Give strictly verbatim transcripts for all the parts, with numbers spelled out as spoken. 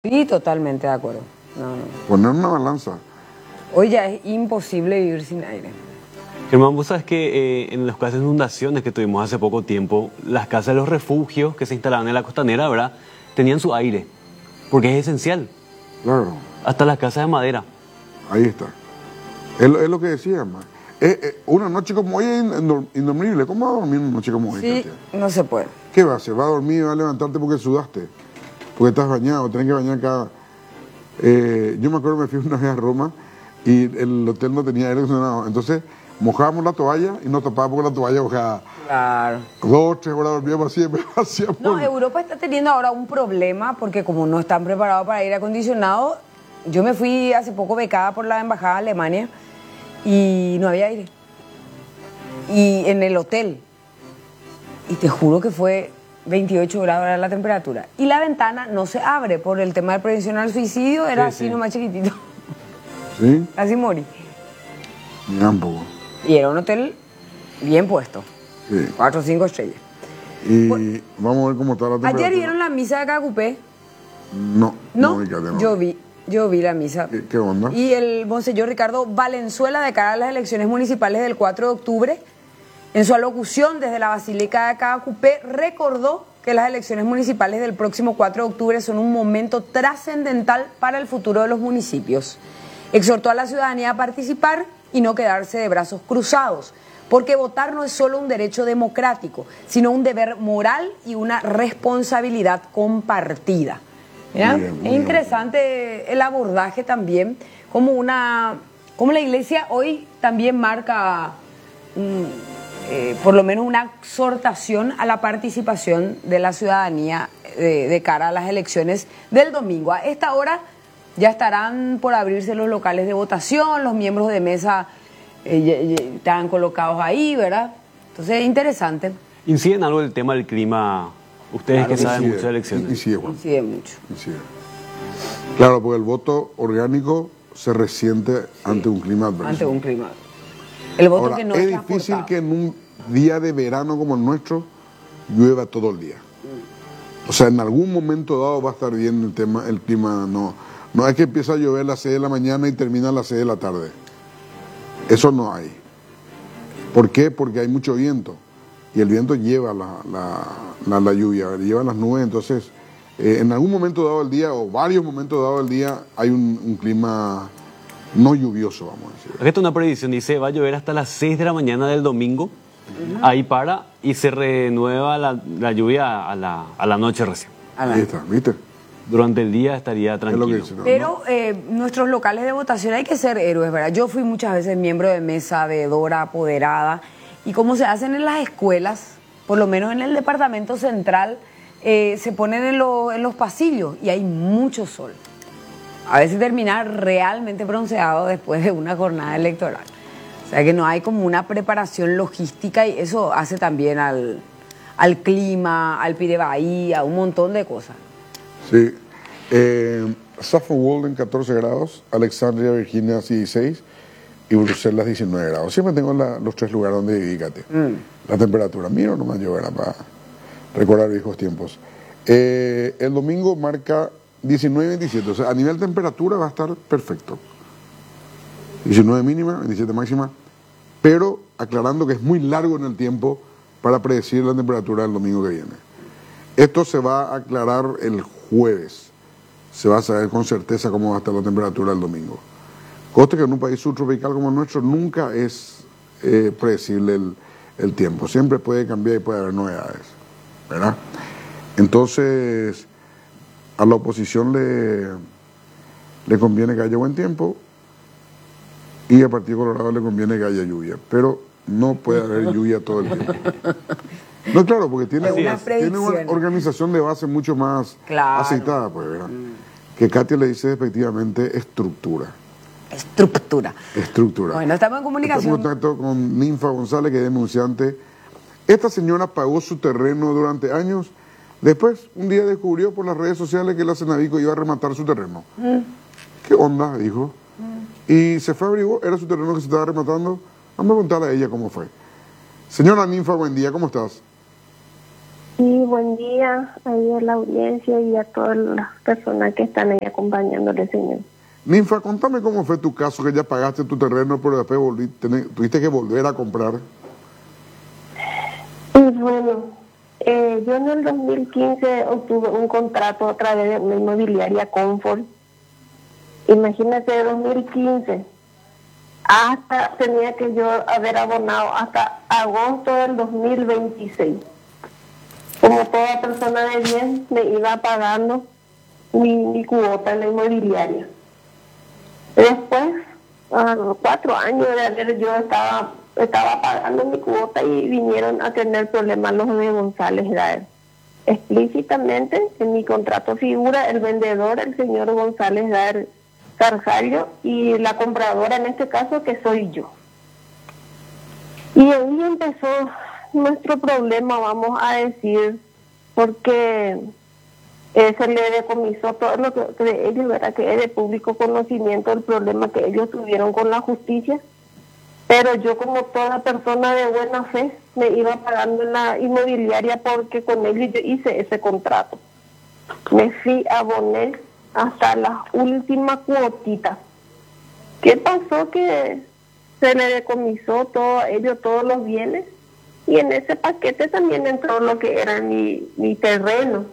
Sí, totalmente de acuerdo. No, no. Poner una balanza. Hoy ya es imposible vivir sin aire. Germán, vos sabes que eh, en los casos de inundaciones que tuvimos hace poco tiempo, las casas de los refugios que se instalaban en la costanera, ¿verdad?, tenían su aire, porque es esencial. Claro. Hasta las casas de madera. Ahí está. Es, es lo que decía, ma. Eh, eh, una noche como hoy es indormible. ¿Cómo va a dormir una noche como hoy? Sí, Katia? no se puede. ¿Qué va a hacer? ¿Va a dormir y va a levantarte porque sudaste? Porque estás bañado, tenés que bañar cada... Eh, yo me acuerdo que me fui una vez a Roma y el hotel no tenía aire acondicionado. Entonces mojábamos la toalla y nos tapábamos con la toalla mojada. Claro. Dos, tres horas dormíamos así, hacíamos... No, Europa está teniendo ahora un problema porque como no están preparados para aire acondicionado, yo me fui hace poco becada por la embajada de Alemania y no había aire. Y en el hotel. Y te juro que fue veintiocho grados la temperatura. Y la ventana no se abre por el tema de prevención al suicidio, era Sí, así sí. nomás chiquitito. ¿Sí? Así morí. Mira un poco. Y era un hotel bien puesto. Sí. Cuatro o cinco estrellas. Y vamos a ver cómo está la temperatura. Ayer vieron la misa de Cacupé. No, No, no, Katia, no. yo vi, yo vi la misa. ¿Qué, qué onda? Y el monseñor Ricardo Valenzuela, de cara a las elecciones municipales del cuatro de octubre, en su alocución desde la Basílica de Cacupé, recordó que las elecciones municipales del próximo cuatro de octubre son un momento trascendental para el futuro de los municipios. Exhortó a la ciudadanía a participar y no quedarse de brazos cruzados, porque votar no es solo un derecho democrático, sino un deber moral y una responsabilidad compartida. ¿Ya? Muy bien, muy Es bien. interesante el abordaje también, como una, como la iglesia hoy también marca mm, eh, por lo menos una exhortación a la participación de la ciudadanía eh, de cara a las elecciones del domingo. A esta hora ya estarán por abrirse los locales de votación, los miembros de mesa eh, ya- ya están colocados ahí, ¿verdad? Entonces es interesante, ¿Incide en algo el tema del clima? Ustedes que saben Incide, mucho de elecciones. incide, Juan, incide mucho. incide. Claro, porque el voto orgánico se resiente ante un clima adverso. Ante un clima. El voto Ahora, que no es es difícil transportado. que en un día de verano como el nuestro llueva todo el día. O sea, en algún momento dado va a estar bien el tema, el clima. No, no es que empieza a llover a las seis de la mañana y termina a las seis de la tarde. Eso no hay. ¿Por qué? Porque hay mucho viento. Y el viento lleva la, la, la, la lluvia, lleva las nubes. Entonces, eh, en algún momento dado del día, o varios momentos dados del día, hay un, un clima no lluvioso, vamos a decir. Aquí está una predicción, dice, va a llover hasta las seis de la mañana del domingo, ahí para, y se renueva la, la lluvia a la, a la noche recién. A la- Ahí está, ¿viste? Durante el día estaría Es lo que tranquilo. dice, ¿no? Pero eh, nuestros locales de votación hay que ser héroes, ¿verdad? Yo fui muchas veces miembro de mesa, veedora, apoderada, y como se hacen en las escuelas, por lo menos en el departamento central, eh, se ponen en, lo- en los pasillos y hay mucho sol. A veces termina realmente bronceado después de una jornada electoral. O sea que no hay como una preparación logística y eso hace también al, al clima, al Pidebaí, a un montón de cosas. Sí. Eh, Suffolk Walden catorce grados, Alexandria, Virginia dieciséis y Bruselas diecinueve grados. Siempre tengo la- los tres lugares donde viví, Katia. La temperatura. Miro nomás yo era para recordar viejos tiempos. Eh, el domingo marca diecinueve y veintisiete. O sea, a nivel temperatura va a estar perfecto. diecinueve mínima, veintisiete máxima. Pero aclarando que es muy largo en el tiempo para predecir la temperatura del domingo que viene. Esto se va a aclarar el jueves. Se va a saber con certeza cómo va a estar la temperatura el domingo. Conste que en un país subtropical como el nuestro nunca es eh, predecible el, el tiempo. Siempre puede cambiar y puede haber novedades, ¿verdad? Entonces, a la oposición le, le conviene que haya buen tiempo y al Partido Colorado le conviene que haya lluvia. Pero no puede haber lluvia todo el tiempo. No, claro, porque tiene, Así una, es. tiene una Predicciones. organización de base mucho más Claro. aceitada, pues, ¿verdad? Que Katia le dice efectivamente estructura. Estructura. Estructura. Bueno, estamos en comunicación. Estamos en contacto con Ninfa González, que es denunciante. Esta señora pagó su terreno durante años. Después, un día descubrió por las redes sociales que la Senavico iba a rematar su terreno. ¿Qué onda? Dijo. Y se fue a averiguar, era su terreno que se estaba rematando. Vamos a preguntarle a ella cómo fue. Señora Ninfa, buen día, ¿cómo estás? Sí, buen día ahí a la audiencia y a todas las personas que están ahí acompañándole, señor. Ninfa, contame cómo fue tu caso, que ya pagaste tu terreno, pero después volví, tenés, tuviste que volver a comprar. Y bueno, eh, yo en el dos mil quince obtuve un contrato a través de una inmobiliaria Comfort. Imagínate, de dos mil quince hasta tenía que yo haber abonado hasta agosto del dos mil veintiséis. Como toda persona de bien, me iba pagando mi, mi cuota en la inmobiliaria. Después, a los cuatro años de haber yo estaba, estaba pagando mi cuota y vinieron a tener problemas los de González Daer. Explícitamente en mi contrato figura el vendedor, el señor González Daer Carjallo, y la compradora en este caso, que soy yo. Y ahí empezó nuestro problema, vamos a decir, porque eh, se le decomisó todo lo que de ellos, ¿verdad? Que es de público conocimiento el problema que ellos tuvieron con la justicia, pero yo, como toda persona de buena fe, me iba pagando en la inmobiliaria porque con ellos yo hice ese contrato. Me fui, aboné hasta la última cuotita. ¿Qué pasó? Que se le decomisó todo a ellos, todos los bienes, y en ese paquete también entró lo que era mi, mi terreno.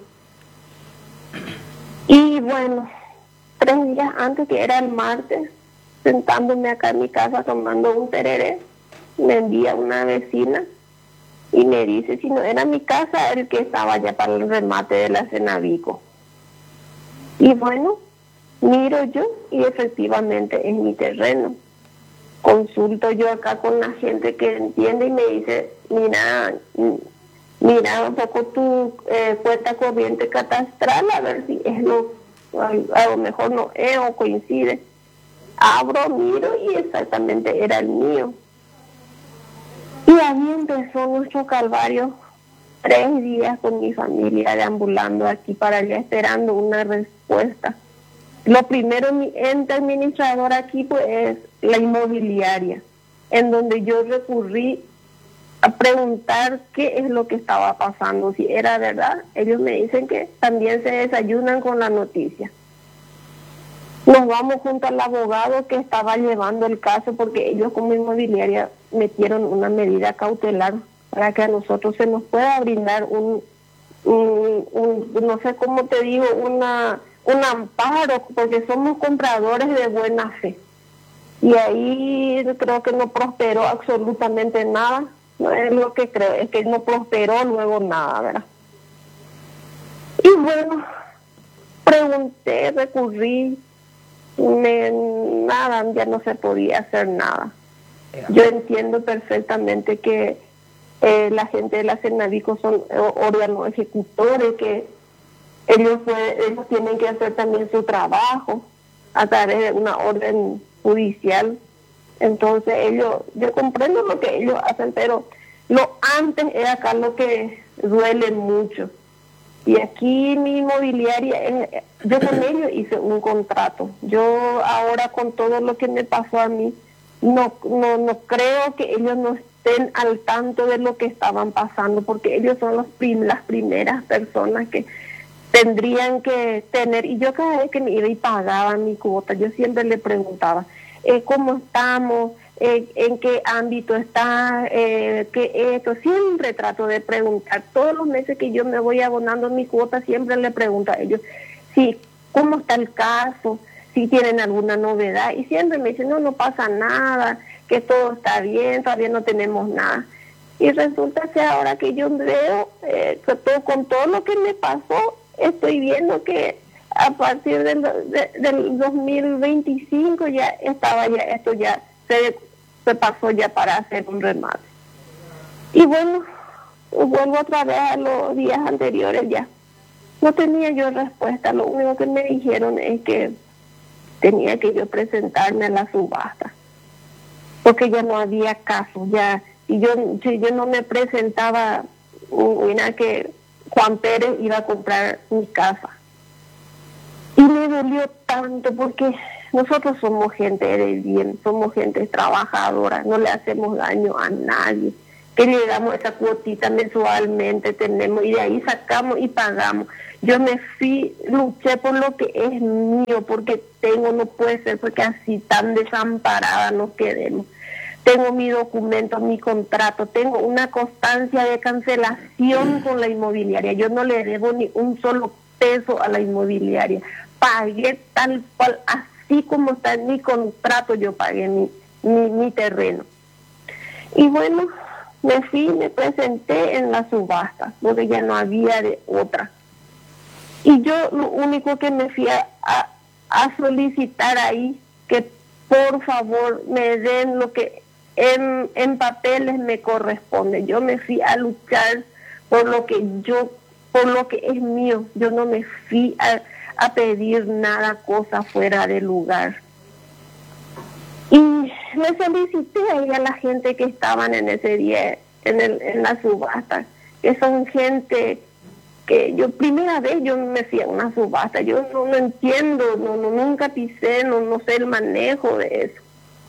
Y bueno, tres días antes, que era el martes, sentándome acá en mi casa tomando un tereré, me envía una vecina y me dice si no era mi casa el que estaba ya para el remate de la Cenavico. Y bueno, miro yo y efectivamente es mi terreno. Consulto yo acá con la gente que entiende y me dice, mira, mira un poco tu eh, cuenta corriente catastral, a ver si es lo, a, a lo mejor no es o coincide. Abro, miro y exactamente era el mío. Y ahí empezó nuestro calvario, tres días con mi familia deambulando aquí para allá esperando una respuesta. Lo primero, mi ente administrador aquí pues es la inmobiliaria, en donde yo recurrí a preguntar qué es lo que estaba pasando, si era verdad. Ellos me dicen que también se desayunan con la noticia. Nos vamos junto al abogado que estaba llevando el caso, porque ellos como inmobiliaria metieron una medida cautelar para que a nosotros se nos pueda brindar un, un, un no sé cómo te digo, una un amparo, porque somos compradores de buena fe. Y ahí creo que no prosperó absolutamente nada. No es lo que creo, es que no prosperó luego nada, ¿verdad? Y bueno, pregunté, recurrí, me, nada, ya no se podía hacer nada. Yo entiendo perfectamente que eh, la gente de la Cenavico son órganos ejecutores, que ellos, ellos tienen que hacer también su trabajo a través de una orden judicial. Entonces ellos, yo comprendo lo que ellos hacen, pero lo antes es acá lo que duele mucho. Y aquí mi inmobiliaria, eh, yo con ellos hice un contrato. Yo ahora, con todo lo que me pasó a mí, no, no, no creo que ellos no estén al tanto de lo que estaban pasando, porque ellos son los prim, las primeras personas que tendrían que tener. Y yo cada vez que me iba y pagaba mi cuota, yo siempre le preguntaba, eh, ¿cómo estamos? Eh, ¿En qué ámbito está? Eh, ¿Qué esto? Siempre trato de preguntar. Todos los meses que yo me voy abonando mi cuota, siempre le pregunto a ellos, sí, ¿cómo está el caso? Si tienen alguna novedad. Y siempre me dicen, no, no pasa nada, que todo está bien, todavía no tenemos nada. Y resulta que ahora que yo veo, eh, que todo, con todo lo que me pasó, estoy viendo que a partir del, de, del dos mil veinticinco ya estaba ya, esto ya se, se pasó ya para hacer un remate. Y bueno, vuelvo otra vez a los días anteriores ya. No tenía yo respuesta, lo único que me dijeron es que tenía que yo presentarme a la subasta, porque ya no había caso, ya, y yo, si yo no me presentaba, mira que Juan Pérez iba a comprar mi casa. Y me dolió tanto, porque nosotros somos gente de bien, somos gente trabajadora, no le hacemos daño a nadie. que llegamos a esa cuotita mensualmente, tenemos, y de ahí sacamos y pagamos. Yo me fui, luché por lo que es mío, porque tengo, no puede ser, porque así tan desamparada nos quedemos. Tengo mi documento, mi contrato, tengo una constancia de cancelación con la inmobiliaria. Yo no le debo ni un solo peso a la inmobiliaria. Pagué tal cual, así como está en mi contrato, yo pagué mi, mi, mi terreno. Y bueno, me fui, me presenté en la subasta, porque ya no había de otra. Y yo lo único que me fui a, a, a solicitar ahí, que por favor me den lo que en, en papeles me corresponde. Yo me fui a luchar por lo que yo, por lo que es mío. Yo no me fui a, a pedir nada, cosa fuera de lugar. Y me solicité ahí a la gente que estaban en ese día, en, el, en la subasta, que son gente que yo primera vez yo me fui a una subasta, yo no, no entiendo, no, no nunca pisé, no, no sé el manejo de eso.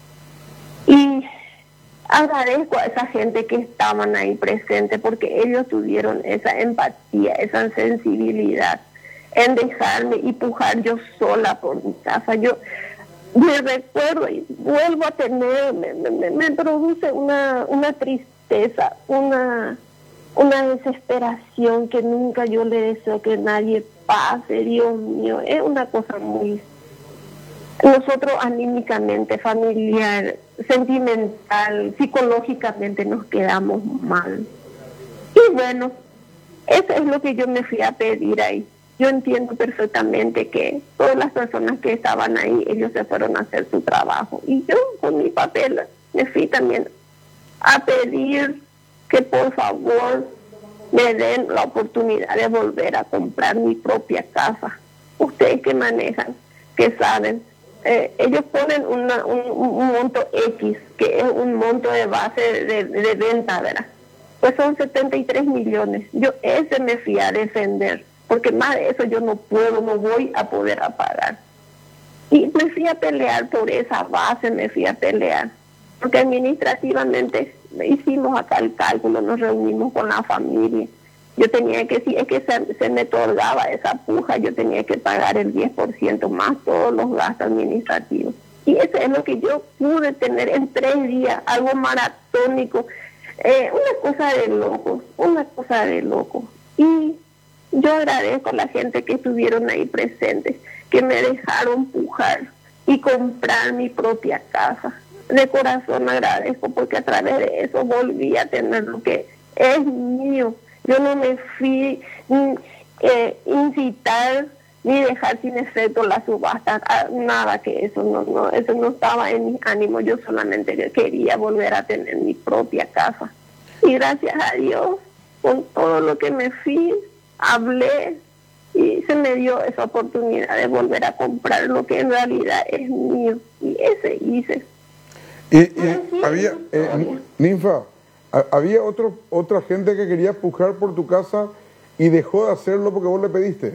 Y agradezco a esa gente que estaban ahí presentes, porque ellos tuvieron esa empatía, esa sensibilidad en dejarme y pujar yo sola por mi casa. Yo me recuerdo y vuelvo a tener, me, me, me produce una, una tristeza, una... una desesperación que nunca yo le deseo que nadie pase. Dios mío, es una cosa muy... Nosotros anímicamente, familiar, sentimental, psicológicamente nos quedamos mal. Y bueno, eso es lo que yo me fui a pedir ahí. Yo entiendo perfectamente que todas las personas que estaban ahí, ellos se fueron a hacer su trabajo. Y yo con mi papel me fui también a pedir que por favor me den la oportunidad de volver a comprar mi propia casa. Ustedes que manejan, que saben, eh, ellos ponen una, un, un monto X, que es un monto de base de, de venta, ¿verdad? Pues son setenta y tres millones. Yo ese me fui a defender, porque más de eso yo no puedo, no voy a poder a pagar. Y me fui a pelear por esa base, me fui a pelear, porque administrativamente hicimos acá el cálculo, nos reunimos con la familia. Yo tenía que, si es que se, se me otorgaba esa puja, yo tenía que pagar el diez por ciento más todos los gastos administrativos. Y eso es lo que yo pude tener en tres días, algo maratónico, eh, una cosa de loco, una cosa de loco. Y yo agradezco a la gente que estuvieron ahí presentes, que me dejaron pujar y comprar mi propia casa. De corazón agradezco, porque a través de eso volví a tener lo que es mío. Yo no me fui eh, incitar ni dejar sin efecto la subasta, nada que eso, no, no, eso no estaba en mis ánimos. Yo solamente quería volver a tener mi propia casa. Y gracias a Dios, con todo lo que me fui, hablé y se me dio esa oportunidad de volver a comprar lo que en realidad es mío. Y ese hice. Y, y había, eh, Ninfa, había otro, otra gente que quería pujar por tu casa y dejó de hacerlo porque vos le pediste.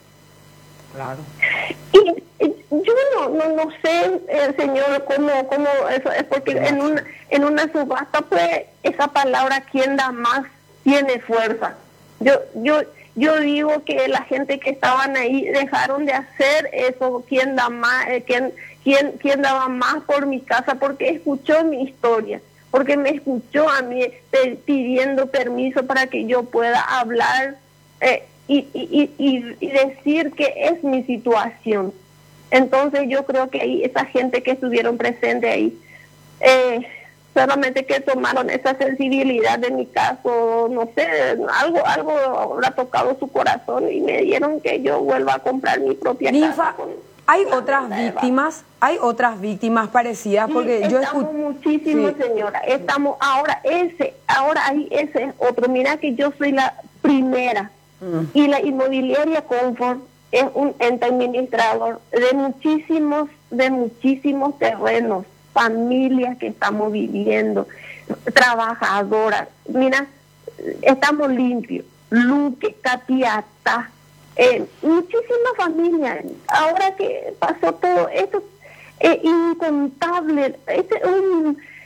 Claro. Y, y yo no, no, no sé, eh, señor, cómo, cómo eso es, porque en una, en una subasta, pues, esa palabra, quien da más, tiene fuerza. Yo, yo, yo digo que la gente que estaban ahí dejaron de hacer eso, quien da más, eh, quien, quien, quien daba más por mi casa, porque escuchó mi historia, porque me escuchó a mí pidiendo permiso para que yo pueda hablar eh, y, y, y, y decir que es mi situación. Entonces yo creo que ahí esa gente que estuvieron presente ahí, eh, solamente que tomaron esa sensibilidad de mi caso, no sé, algo algo habrá tocado su corazón y me dieron que yo vuelva a comprar mi propia Ninfa, casa. hay otras víctimas, hay otras víctimas parecidas, porque sí, yo estamos escuché muchísimo, sí. señora, estamos ahora ese, ahora ahí ese es otro. Mira que yo soy la primera mm. y la inmobiliaria Comfort es un ente administrador de muchísimos, de muchísimos terrenos, familias que estamos viviendo, trabajadoras. Mira, estamos limpios, Luque, Catiata, eh, muchísimas familias. Ahora que pasó todo esto, es eh, incontable. Este es un,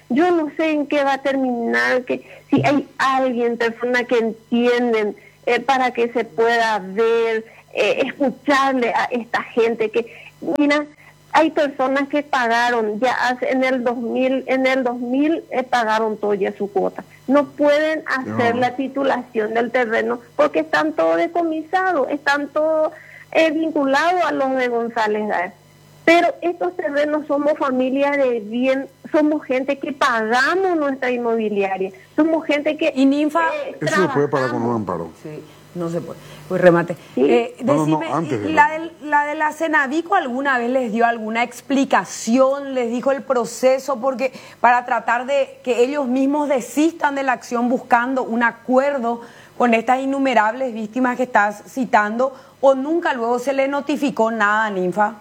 yo no sé en qué va a terminar, que si hay alguien, personas que entienden, eh, para que se pueda ver, eh, escucharle a esta gente que, mira, hay personas que pagaron ya hace, en el dos mil, en el dos mil eh, pagaron todo ya su cuota. No pueden hacer no. la titulación del terreno porque están todos decomisados, están todos eh, vinculados a los de González Daer. Pero estos terrenos somos familia de bien, somos gente que pagamos nuestra inmobiliaria, somos gente que... Y Ninfa... Eh, Eso se puede pagar con un amparo. Sí, no se puede. Pues remate. ¿Sí? Eh, no, decime, no, no, antes de la, de, la de la Cenavico alguna vez les dio alguna explicación, les dijo el proceso, porque para tratar de que ellos mismos desistan de la acción buscando un acuerdo con estas innumerables víctimas que estás citando, o nunca luego se le notificó nada, Ninfa?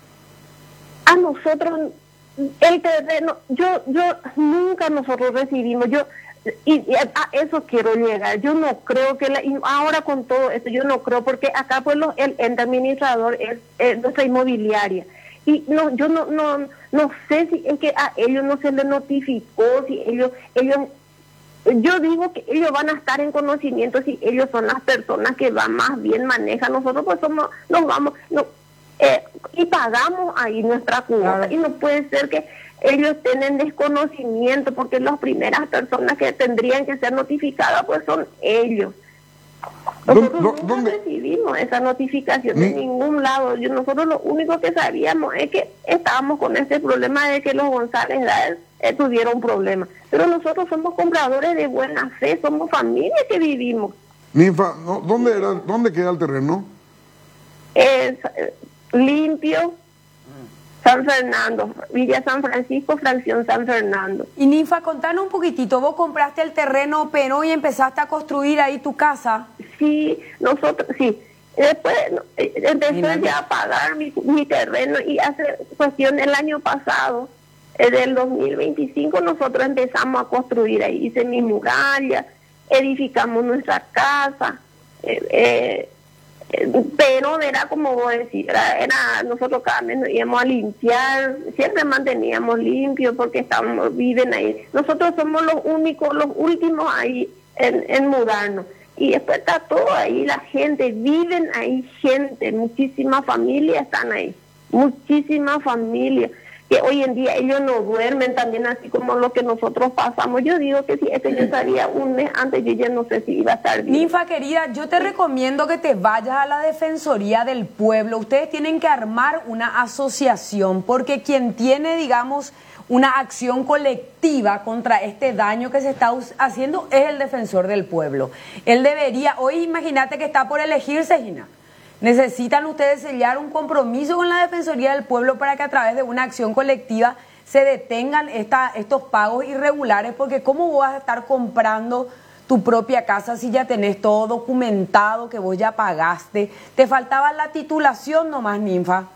A nosotros, el terreno, yo, yo, nunca nosotros recibimos, yo, y, y a eso quiero llegar, yo no creo que, la, y ahora con todo esto, yo no creo, porque acá pues lo, el ente administrador es, es nuestra inmobiliaria, y no, yo no, no, no sé si es que a ellos no se les notificó, si ellos, ellos, yo digo que ellos van a estar en conocimiento si ellos son las personas que van más bien manejan, nosotros pues somos, nos vamos, no, Eh, y pagamos ahí nuestra cuota, claro. Y no puede ser que ellos tienen desconocimiento, porque las primeras personas que tendrían que ser notificadas pues son ellos. Nosotros ¿Dónde, nunca ¿dónde? recibimos esa notificación de ningún lado. Yo, nosotros lo único que sabíamos es que estábamos con ese problema de que los González Daer eh, tuvieron problemas, pero nosotros somos compradores de buena fe, somos familias que vivimos. Ninfa, ¿no? ¿dónde, era, ¿dónde queda el terreno? Es, eh, Limpio, San Fernando, Villa San Francisco, fracción San Fernando. Y Ninfa, contanos un poquitito, vos compraste el terreno Peró y empezaste a construir ahí tu casa. Sí, nosotros, sí. Después empecé Mira. ya a pagar mi, mi terreno, y hace cuestión el año pasado, eh, del dos mil veinticinco, nosotros empezamos a construir ahí. Hice mi muralla, edificamos nuestra casa, eh, eh, pero era como vos decís, era, era, nosotros cada mes nos íbamos a limpiar, siempre manteníamos limpio porque estamos, viven ahí. Nosotros somos los únicos, los últimos ahí en, en mudarnos. Y después está todo ahí, la gente, viven ahí gente, muchísimas familias están ahí, muchísimas familias, que hoy en día ellos no duermen también así como lo que nosotros pasamos. Yo digo que si este yo sabía un mes antes, yo ya no sé si iba a estar bien. Ninfa querida, yo te recomiendo que te vayas a la Defensoría del Pueblo. Ustedes tienen que armar una asociación, porque quien tiene, digamos, una acción colectiva contra este daño que se está haciendo es el Defensor del Pueblo. Él debería, hoy imagínate que está por elegirse, Gina. Necesitan ustedes sellar un compromiso con la Defensoría del Pueblo para que a través de una acción colectiva se detengan esta, estos pagos irregulares, porque ¿cómo vas a estar comprando tu propia casa si ya tenés todo documentado, que vos ya pagaste? Te faltaba la titulación nomás, Ninfa.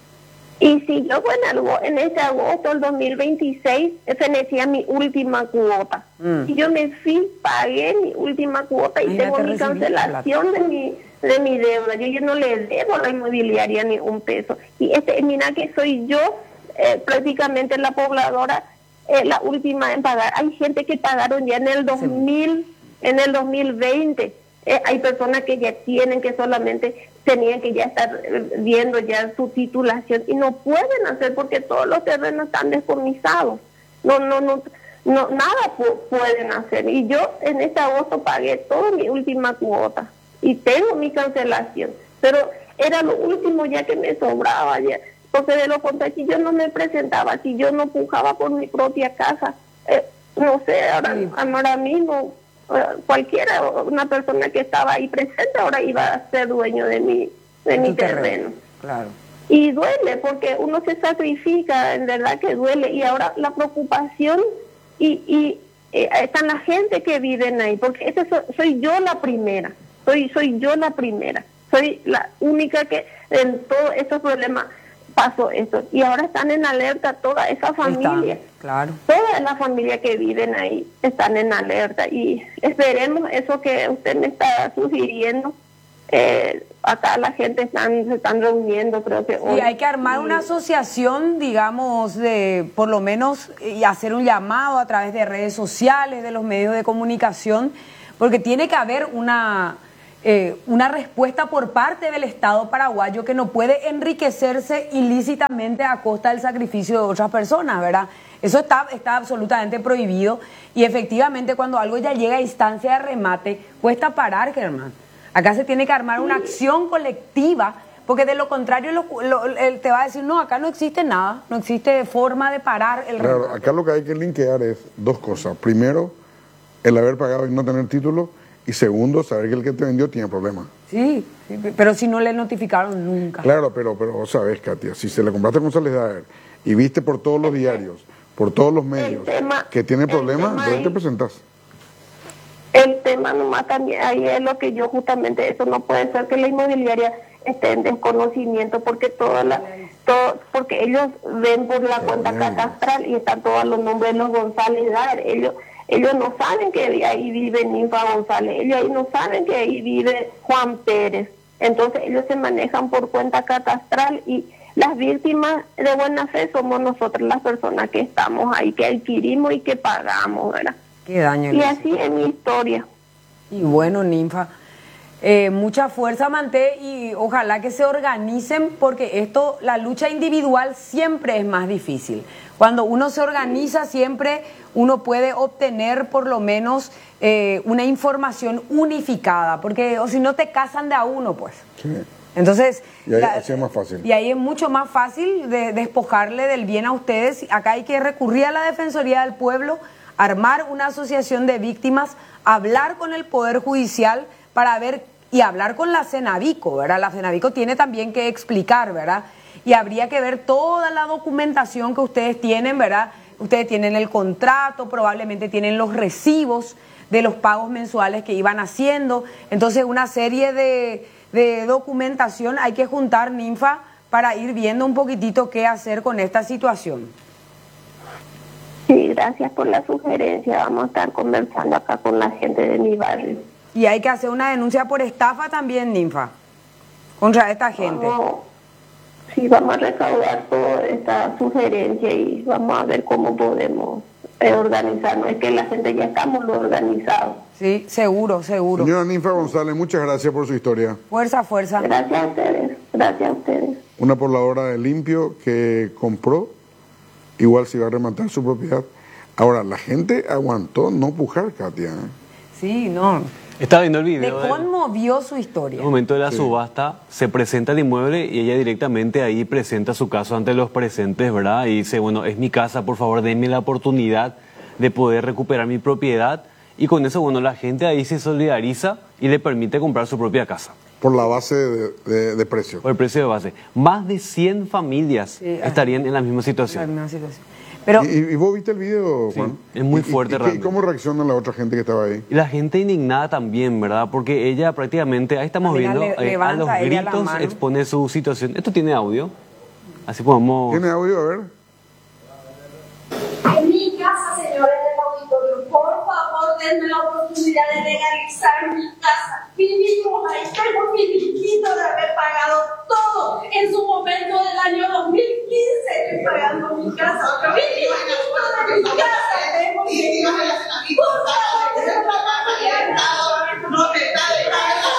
Y si yo, bueno, en ese agosto del dos mil veintiséis, fenecía mi última cuota. Mm. Y yo me fui, pagué mi última cuota y tengo mi cancelación de mi, de mi deuda. Yo, yo no le debo a la inmobiliaria ni un peso. Y este, mira que soy yo, eh, prácticamente la pobladora, eh, la última en pagar. Hay gente que pagaron ya en el dos mil, sí. en el dos mil veinte. Eh, hay personas que ya tienen, que solamente tenían que ya estar viendo ya su titulación y no pueden hacer porque todos los terrenos están descomisados. No, no, no, no, nada pu pueden hacer. Y yo en este agosto pagué toda mi última cuota y tengo mi cancelación, pero era lo último ya que me sobraba ya, porque de lo contrario, si yo no me presentaba, si yo no pujaba por mi propia casa, eh, no sé, ahora, sí. ahora mismo cualquiera, una persona que estaba ahí presente ahora iba a ser dueño de mi de mi terreno. terreno. Claro. Y duele porque uno se sacrifica, en verdad que duele. Y ahora la preocupación y, y eh, están la gente que viven ahí, porque ese soy, soy yo la primera, soy soy yo la primera, soy la única que en todos estos problemas pasó esto. Y ahora están en alerta toda esa familia. Están, claro. Toda la familia que viven ahí están en alerta. Y esperemos eso que usted me está sugiriendo, Eh, acá la gente están, se están reuniendo, creo que hoy. Y hay que armar una asociación, digamos, de por lo menos y hacer un llamado a través de redes sociales, de los medios de comunicación, porque tiene que haber una, eh, una respuesta por parte del Estado paraguayo que no puede enriquecerse ilícitamente a costa del sacrificio de otras personas, ¿verdad? Eso está, está absolutamente prohibido y efectivamente cuando algo ya llega a instancia de remate, cuesta parar, Germán. Acá se tiene que armar una acción colectiva, porque de lo contrario lo, lo, él te va a decir, no, acá no existe nada, no existe forma de parar el Claro, remate. acá lo que hay que linkear es dos cosas. Primero, el haber pagado y no tener título. Y segundo, saber que el que te vendió tiene problemas. Sí, sí, pero si no le notificaron nunca. Claro, pero, pero vos sabés, Katia, si se le compraste con González y viste por todos los diarios, por todos los medios, tema, que tiene problemas, ¿dónde te ahí, presentás? El tema nomás también, ahí es lo que yo justamente, eso no puede ser que la inmobiliaria esté en desconocimiento, porque toda la, todo, porque ellos ven por la cuenta catastral y están todos los nombres de los González Dar, ellos ellos no saben que ahí vive Ninfa González, ellos ahí no saben que ahí vive Juan Pérez, entonces ellos se manejan por cuenta catastral y las víctimas de buena fe somos nosotros las personas que estamos ahí, que adquirimos y que pagamos, ¿verdad? Qué daño. Y así es mi historia. Y bueno, Ninfa, eh, mucha fuerza, Manté, y ojalá que se organicen, porque esto, la lucha individual siempre es más difícil. Cuando uno se organiza, siempre uno puede obtener por lo menos eh, una información unificada, porque o si no te casan de a uno, pues. Sí. Entonces, Y ahí, la, así es más fácil. Y ahí es mucho más fácil de despojarle del bien a ustedes. Acá hay que recurrir a la Defensoría del Pueblo, armar una asociación de víctimas, hablar con el Poder Judicial para ver, y hablar con la Cenavico, ¿verdad? La Cenavico tiene también que explicar, ¿verdad? Y habría que ver toda la documentación que ustedes tienen, ¿verdad? Ustedes tienen el contrato, probablemente tienen los recibos de los pagos mensuales que iban haciendo. Entonces, una serie de, de documentación hay que juntar, Ninfa, para ir viendo un poquitito qué hacer con esta situación. Sí, gracias por la sugerencia. Vamos a estar conversando acá con la gente de mi barrio. Y hay que hacer una denuncia por estafa también, Ninfa, contra esta gente. Vamos, sí, vamos a recaudar toda esta sugerencia y vamos a ver cómo podemos eh, organizarnos. Es que la gente ya estamos lo organizados. Sí, seguro, seguro. Señora Ninfa González, muchas gracias por su historia. Fuerza, fuerza. Gracias a ustedes, gracias a ustedes. Una pobladora de Limpio que compró, igual se iba a rematar su propiedad. Ahora, la gente aguantó no pujar, Katia. Sí, no. Estaba viendo el Le video. del- conmovió su historia. En el momento de la Sí. subasta, se presenta el inmueble y ella directamente ahí presenta su caso ante los presentes, ¿verdad? Y dice, bueno, es mi casa, por favor, denme la oportunidad de poder recuperar mi propiedad. Y con eso, bueno, la gente ahí se solidariza y le permite comprar su propia casa Por la base de, de, de precio. por el precio de base. Más de cien familias Sí, ah. estarían en la misma La situación. misma situación. Pero ¿Y, y vos viste el video, Sí, Juan? es muy ¿Y- y- fuerte y, qué- realmente. ¿Cómo reacciona la otra gente que estaba ahí? Y la gente indignada también, ¿verdad? Porque ella prácticamente, ahí estamos También viendo, le- eh, a levanta los ella la gritos mano. expone su situación. ¿Esto tiene audio? Así podemos... ¿Tiene audio? A ver. En mi casa, señores del auditorio, por favor, denme la oportunidad de legalizar mi casa. Vivimos ahí, tengo mi liquito de haber pagado todo en su momento del año dos mil quince. Estoy pagando mi casa, mi liquito de mi casa. Tengo mi liquito. Por favor, denme la oportunidad. No te está dejando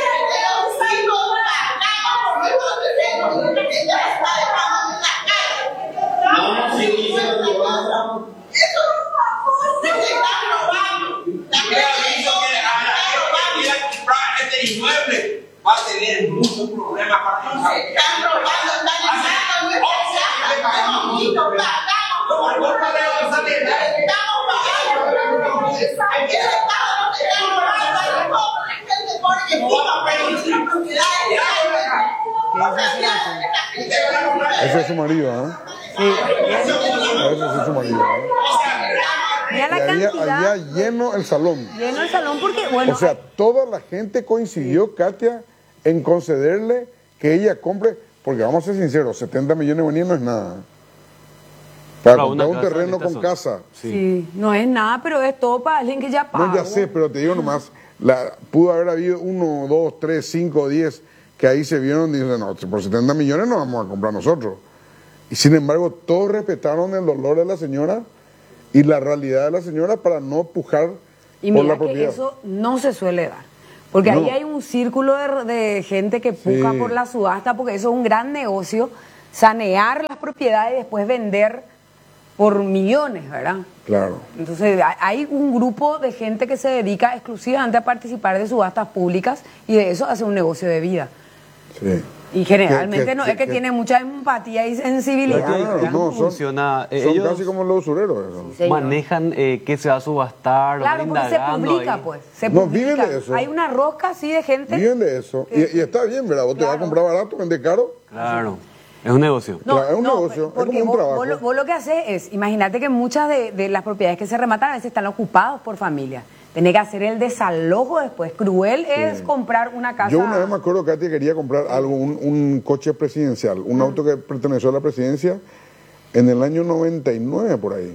No, si dice lo que va a eso, por favor, se están robando. También aviso que a la que quiera comprar este inmueble va a tener muchos problemas para comprar. Se están robando, están llamando nuestra casa. Por culpa de González, estamos pagando. Aquí el Estado no te está robando a los jóvenes que se ponen en no va a permitir propiedades. Ese es su marido, ¿eh? Ese es su marido, ¿eh? mira Y la había, cantidad. había lleno el salón. Lleno el salón porque, bueno, O sea, toda la gente coincidió, Katia, en concederle que ella compre, porque vamos a ser sinceros, setenta millones de guaraníes no es nada. Para Para comprar una un casa en terreno esta con zona. casa. Sí. sí, no es nada, pero es todo para alguien que ya pagó. No, ya sé, pero te digo nomás, La, pudo haber habido uno, dos, tres, cinco, diez que ahí se vieron y dicen, no, por setenta millones no vamos a comprar nosotros. Y sin embargo, todos respetaron el dolor de la señora y la realidad de la señora para no pujar y por mira la que propiedad. eso no se suele dar. Porque No. ahí hay un círculo de, de gente que puja Sí. por la subasta, porque eso es un gran negocio, sanear las propiedades y después vender por millones, ¿verdad? Claro. Entonces hay- hay un grupo de gente que se dedica exclusivamente a participar de subastas públicas y de eso hace un negocio de vida. Sí. Y generalmente Que- que- no es que, que- tiene mucha empatía y sensibilidad. Claro, ¿verdad? no, son, funciona? Eh, son ellos- casi como los usureros. Eso. Sí, señor. Manejan eh, qué se va a subastar, Claro, van porque se indagando publica, ahí. pues. Se No, publica. viven de eso. Hay una rosca así de gente. Viven de eso. Y, y está bien, ¿verdad? Vos te vas a Claro. comprar barato, vender caro. Claro, es un negocio. No, Claro, es un no, negocio, es porque como un vos, trabajo. vos lo, vos lo que haces es, imagínate que muchas de, de las propiedades que se rematan a veces están ocupadas por familias. Tenés que hacer el desalojo después. Cruel es comprar una casa. Yo una vez me acuerdo que Katy quería comprar algo, un, un coche presidencial, un auto que perteneció a la presidencia en el año noventa y nueve por ahí.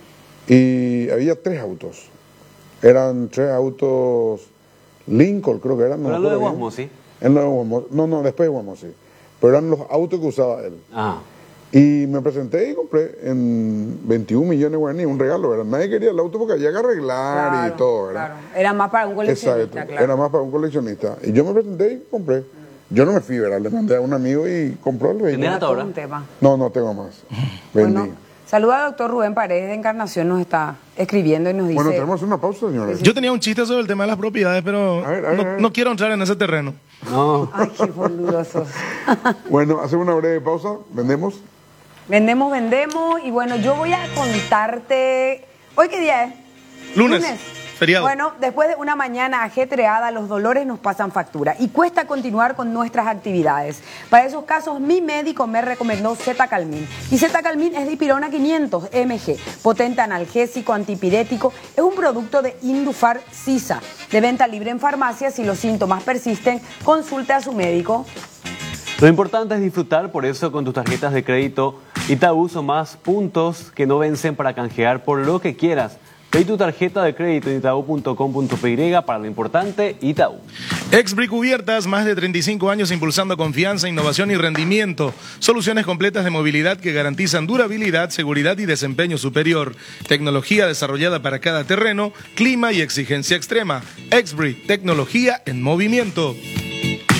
Y había tres autos. Eran tres autos Lincoln, creo que eran. No, Pero me lo de acuerdo bien. Guasmo, ¿sí? En lo de Guasmo. No, no, después de Guasmo, sí. Pero eran los autos que usaba él. Ah, Y me presenté y compré en veintiún millones de guaraníes, un regalo, ¿verdad? Nadie quería el auto porque había que arreglar Claro, y todo, ¿verdad? claro. Era más para un coleccionista, Exacto, claro. era más para un coleccionista. Y yo me presenté y compré. Yo no me fui, ¿verdad? Le mandé a un amigo y compró el ¿Tenés vehículo. hasta Todo ahora? un tema. No, no tengo más. Vendí. Bueno, saluda al doctor Rubén Paredes de Encarnación, nos está escribiendo y nos dice... Bueno, tenemos una pausa, señores. Yo tenía un chiste sobre el tema de las propiedades, pero A ver, a ver, no, a ver. no quiero entrar en ese terreno. no. Ay, qué boludosos. Bueno, hacemos una breve pausa, vendemos. Vendemos, vendemos. Y bueno, yo voy a contarte... ¿Hoy qué día es? Lunes, feriado. Bueno, después de una mañana ajetreada, los dolores nos pasan factura y cuesta continuar con nuestras actividades. Para esos casos, mi médico me recomendó Zetacalmin. Y Zetacalmin es dipirona quinientos miligramos, potente analgésico, antipirético. Es un producto de Indufar Sisa, de venta libre en farmacias. Si los síntomas persisten, consulte a su médico. Lo importante es disfrutar, por eso con tus tarjetas de crédito Itaú son más puntos que no vencen para canjear por lo que quieras. Pedí tu tarjeta de crédito en itaú punto com punto pe para lo importante, Itaú. Exbri Cubiertas, más de treinta y cinco años impulsando confianza, innovación y rendimiento. Soluciones completas de movilidad que garantizan durabilidad, seguridad y desempeño superior. Tecnología desarrollada para cada terreno, clima y exigencia extrema. Exbri, tecnología en movimiento.